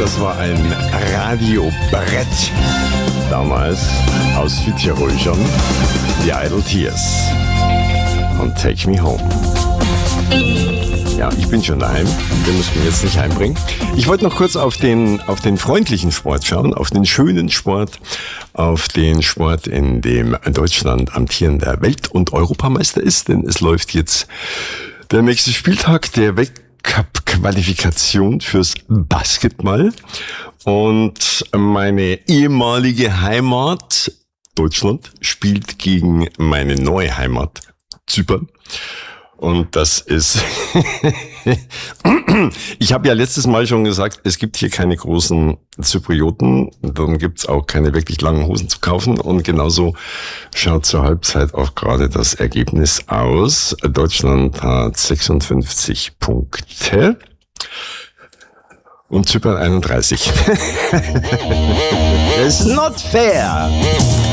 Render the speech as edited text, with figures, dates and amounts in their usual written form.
Das war ein Radiobrett damals aus Südtirol schon. The Idle Tears und Take Me Home. Ja, ich bin schon daheim. Wir müssen mich jetzt nicht heimbringen. Ich wollte noch kurz auf den freundlichen Sport schauen, auf den schönen Sport, auf den Sport, in dem Deutschland amtierender Welt- und Europameister ist, denn es läuft jetzt der nächste Spieltag der Weltcup-Qualifikation fürs Basketball. Und meine ehemalige Heimat, Deutschland, spielt gegen meine neue Heimat, Zypern. Und das ist, ich habe ja letztes Mal schon gesagt, es gibt hier keine großen Zyprioten, dann gibt's auch keine wirklich langen Hosen zu kaufen. Und genauso schaut zur Halbzeit auch gerade das Ergebnis aus. Deutschland hat 56 Punkte und Zypern 31. It's not fair.